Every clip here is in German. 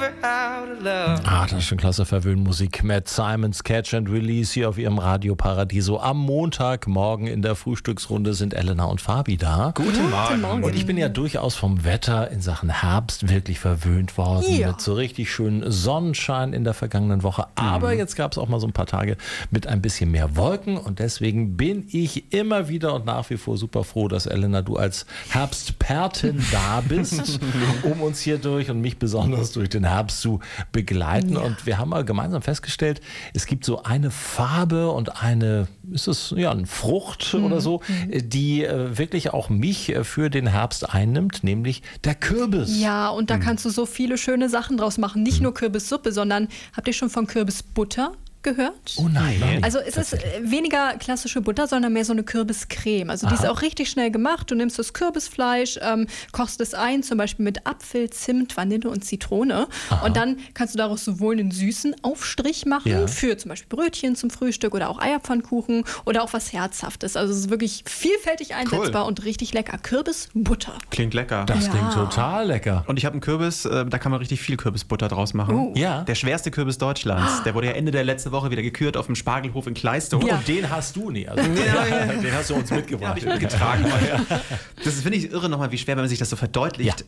Das ist schon klasse Verwöhnmusik. Matt Simons Catch and Release hier auf ihrem Radio Paradiso. Am Montagmorgen in der Frühstücksrunde sind Elena und Fabi da. Guten Morgen. Und ich bin ja durchaus vom Wetter in Sachen Herbst wirklich verwöhnt worden. Ja. Mit so richtig schönen Sonnenschein in der vergangenen Woche. Aber jetzt gab es auch mal so ein paar Tage mit ein bisschen mehr Wolken. Und deswegen bin ich immer wieder und nach wie vor super froh, dass Elena, du als Herbstpertin da bist, um uns hier durch und mich besonders durch den Herbst zu begleiten. Ja. Und wir haben mal gemeinsam festgestellt, es gibt so eine Farbe und eine Frucht oder so, die wirklich auch mich für den Herbst einnimmt, nämlich der Kürbis. Ja, und da kannst du so viele schöne Sachen draus machen. Nicht nur Kürbissuppe, sondern habt ihr schon von Kürbisbutter gehört? Oh nein. Also es ist weniger klassische Butter, sondern mehr so eine Kürbiscreme. Also die ist auch richtig schnell gemacht. Du nimmst das Kürbisfleisch, kochst es ein, zum Beispiel mit Apfel, Zimt, Vanille und Zitrone. Und dann kannst du daraus sowohl einen süßen Aufstrich machen, für zum Beispiel Brötchen zum Frühstück oder auch Eierpfannkuchen oder auch was Herzhaftes. Also es ist wirklich vielfältig einsetzbar und richtig lecker. Kürbisbutter. Klingt lecker. Das klingt total lecker. Und ich habe einen Kürbis, da kann man richtig viel Kürbisbutter draus machen. Ja. Der schwerste Kürbis Deutschlands. Der wurde ja Ende der letzten Woche wieder gekürt auf dem Spargelhof in Kleistow. Und den hast du nie. Also, den hast du uns mitgebracht. Habe ich mitgetragen. Das finde ich irre nochmal, wie schwer, wenn man sich das so verdeutlicht.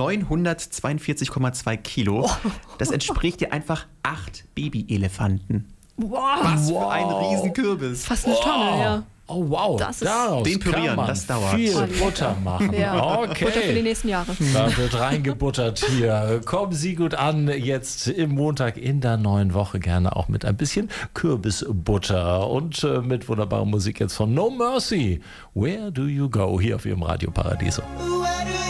942,2 Kilo. Das entspricht dir einfach 8 Babyelefanten. Wow. Was für ein Riesenkürbis. Fast eine Tonne, ja. Oh wow, den pürieren, das dauert. Viel Butter machen. Ja. Okay. Butter für die nächsten Jahre. Da wird reingebuttert hier. Kommen Sie gut an, jetzt im Montag in der neuen Woche, gerne auch mit ein bisschen Kürbisbutter und mit wunderbarer Musik jetzt von No Mercy. Where do you go? Hier auf Ihrem Radio Paradiso.